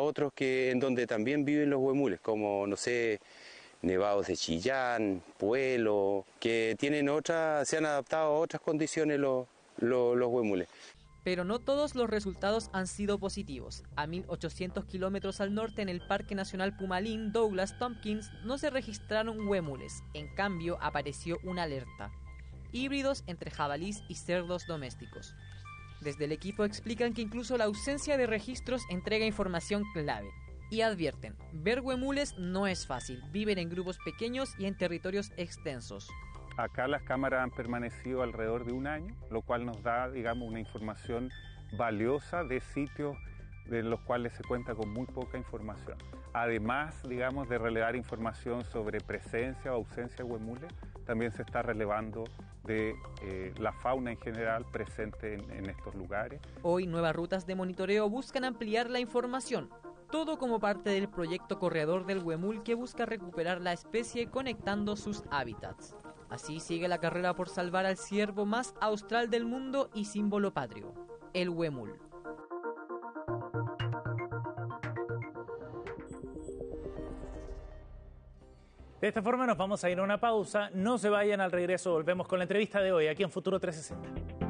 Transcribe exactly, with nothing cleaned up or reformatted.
otros que en donde también viven los huemules, como, no sé, nevados de Chillán, Puelo, que tienen otras, se han adaptado a otras condiciones los, los, los huemules. Pero no todos los resultados han sido positivos. A mil ochocientos kilómetros al norte, en el Parque Nacional Pumalín Douglas Tompkins, no se registraron huemules. En cambio, apareció una alerta: híbridos entre jabalís y cerdos domésticos. Desde el equipo explican que incluso la ausencia de registros entrega información clave. Y advierten, ver huemules no es fácil, viven en grupos pequeños y en territorios extensos. Acá las cámaras han permanecido alrededor de un año, lo cual nos da, digamos, una información valiosa de sitios de los cuales se cuenta con muy poca información. Además, digamos, de relevar información sobre presencia o ausencia de huemules, también se está relevando de eh, la fauna en general presente en, en estos lugares. Hoy, nuevas rutas de monitoreo buscan ampliar la información. Todo como parte del proyecto Corredor del Huemul, que busca recuperar la especie conectando sus hábitats. Así sigue la carrera por salvar al ciervo más austral del mundo y símbolo patrio, el huemul. De esta forma nos vamos a ir a una pausa. No se vayan, al regreso volvemos con la entrevista de hoy aquí en Futuro trescientos sesenta.